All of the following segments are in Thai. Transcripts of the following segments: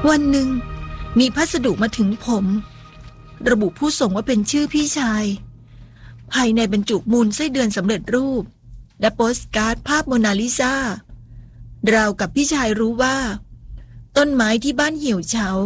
วันหนึ่งมีพัสดุมาถึงผมระบุผู้ส่งว่าเป็นชื่อพี่ชายภายในบรรจุมูลไส้เดือนสำเร็จรูปและโปสการ์ดภาพโมนาลิซาราวกับพี่ชายรู้ว่าต้นไม้ที่บ้านเหี่ยวเฉา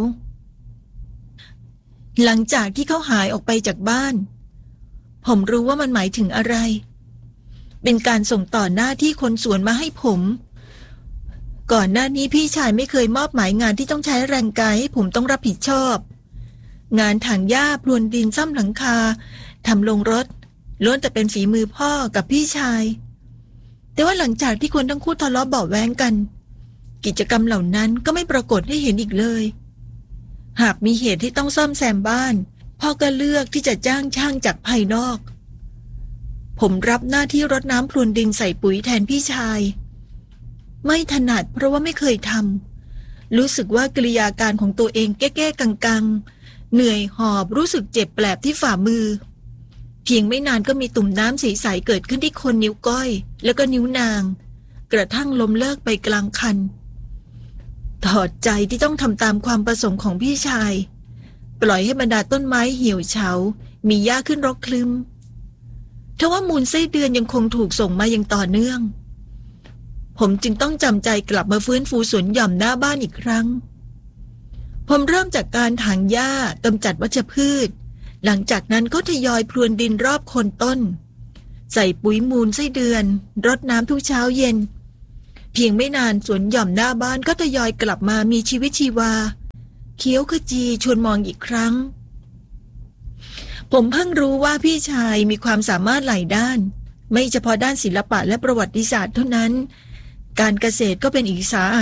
หลังจากที่เขาหายออกไปจากบ้านผมรู้ว่ามันหมายถึงอะไรเป็นการส่งต่อหน้าที่คนสวนมาให้ผมก่อนหน้านี้พี่ชายไม่เคยมอบหมายงานที่ต้องใช้แรงกายให้ผมต้องรับผิดชอบงานถางหญ้าพรวนดินซ่อมหลังคาทำโรงรถล้วนแต่เป็นฝีมือพ่อกับพี่ชายแต่ว่าหลังจากที่คนทั้งคู่ทะเลาะเบาะแว้งกันกิจกรรมเหล่านั้นก็ไม่ปรากฏให้เห็นอีกเลยหากมีเหตุที่ต้องซ่อมแซมบ้านพ่อก็เลือกที่จะจ้างช่างจากภายนอกผมรับหน้าที่รดน้ำพรวนดินใส่ปุ๋ยแทนพี่ชายไม่ถนัดเพราะว่าไม่เคยทำรู้สึกว่ากริยาการของตัวเองแก้ๆกังๆเหนื่อยหอบรู้สึกเจ็บแปลบที่ฝ่ามือเพียงไม่นานก็มีตุ่มน้ำใสๆเกิดขึ้นที่โคนนิ้วก้อยแล้วก็นิ้วนางกระทั่งล้มเลิกไปกลางคันถอดใจที่ต้องทำตามความประสงค์ของพี่ชายปล่อยให้บรรดาต้นไม้เหี่ยวเฉามีหญ้าขึ้นรกคลึ้มทว่ามูลไส้เดือนยังคงถูกส่งมาอย่างต่อเนื่องผมจึงต้องจำใจกลับมาฟื้นฟูสวนหย่อมหน้าบ้านอีกครั้งผมเริ่มจากการถางหญ้ากำจัดวัชพืชหลังจากนั้นก็ทยอยพรวนดินรอบโคนต้นใส่ปุ๋ยมูลไส้เดือนรดน้ำทุกเช้าเย็นเพียงไม่นานสวนหย่อมหน้าบ้านก็ทยอยกลับมามีชีวิตชีวาเขียวขจีชวนมองอีกครั้งผมเพิ่งรู้ว่าพี่ชายมีความสามารถหลายด้านไม่เฉพาะด้านศิลปะและประวัติศาสตร์เท่านั้นการเกษตรก็เป็นอีกสา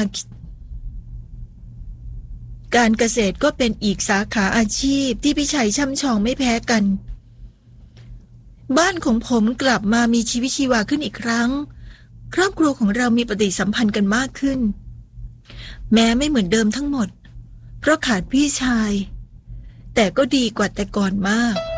ขาอาชีพที่พี่ชัยช่ำชองไม่แพ้กันบ้านของผมกลับมามีชีวิตชีวาขึ้นอีกครั้งครอบครัวของเรามีปฏิสัมพันธ์กันมากขึ้นแม้ไม่เหมือนเดิมทั้งหมดเพราะขาดพี่ชายแต่ก็ดีกว่าแต่ก่อนมาก